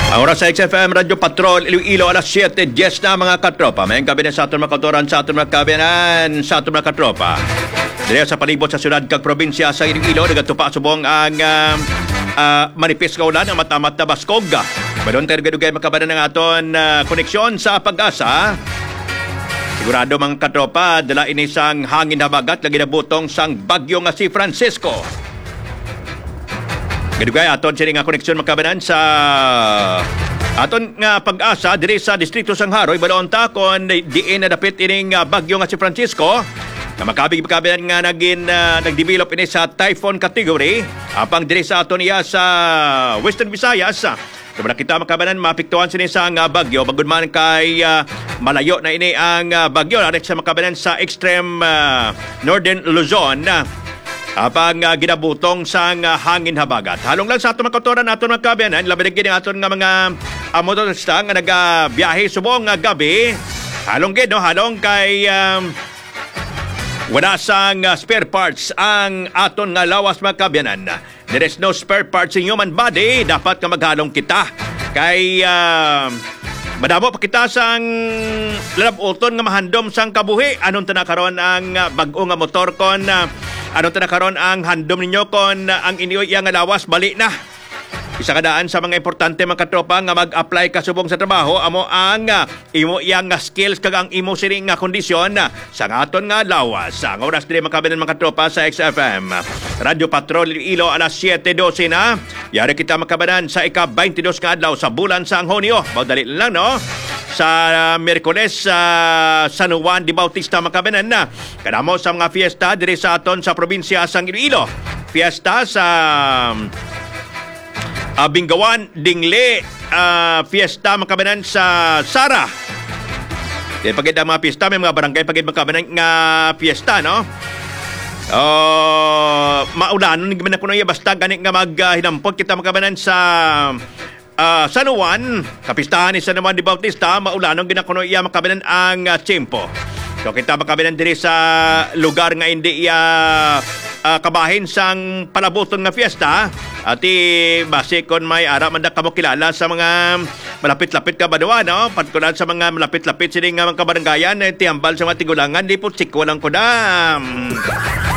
Ang oras sa XFM Radyo Patrol Iloilo alas 7:10 na mga katropa. May kabinet sa aton mga kautoran, sa aton mga kabinan, sa aton mga katropa. Dito sa palibot sa syudad kag probinsya sa Iloilo nagatupa subong ang manipis nga ulan ang matamat na baskog. Balon tayo gadugay makabanan ng aton koneksyon sa Pag-asa. Sigurado mga katropa, dala inisang hangin habagat lagi na butong sang bagyo nga si Francisco. Gadugay aton sini nga koneksyon makabanan sa aton nga Pag-asa diri sa distrito sang Haroy balon ta kon diin na dapit ining bagyo nga si Francisco na makabig-kabinan nga nag-develop ini sa typhoon category apang diri sa aton iya sa Western Visayas. Kung kita makabanan mapiktuhan sini sa bagyo bagud man kay malayo na ini ang bagyo na sa makabanan sa extreme northern Luzon. Apang ginabutong sang hangin habagat. Halong lang sa aton mga kautoran, aton mga kabiyanan, labi na aton nga mga motorista nga nagabiyahe subong gabi. Halong gid, no? Halong kay wala sang spare parts ang aton nga lawas mga kabiyanan. There is no spare parts in human body. Dapat ka maghalong kita. Kay madamo pa kita sang lalabuton nga mahandom sang kabuhi. Anong tanakaron ang bag-o nga motor kon anong tanakaron ang handom ninyo kon ang inyo iyang lawas bali na. Isa kadaan sa mga importante mga katropa nga mag-apply ka subong sa trabaho amo ang imo iyang skills kag ang imo sining nga kondisyon sa aton nga lawas. Ang oras diri makabinan mga katropa sa XFM Radyo Patrol Iloilo alas 7:12 na. Yari kita makabanan sa ika-22 nga adlaw sa bulan sang Hunyo. Madali lang no. Sa Miyerkules San Juan de Bautista makabanan na. Kadamo sa mga fiesta diri sa aton sa probinsya sang Iloilo. Fiesta sa Binggawan, Dingle, fiesta makabanan sa Sara. Di pagid ang mga fiesta, may mga barangay pagid makabanan nga fiesta, no? Maulanon giman na kuno iya basta gani nga maghinampot kita makabanan sa San Juan, kapistahan ni San Juan de Bautista, maulanon gina kuno iya makabanan ang tiyempo. So kita makabinan diri sa lugar nga hindi kabahin sang palabuton nga fiesta at base kon may ara man da kamo kilala sa mga malapit-lapit ka badwa no patkulan sa mga malapit-lapit sini nga mga kabaranggayan tiyambal sa mga tigulangan di po tsiko lang ko dam.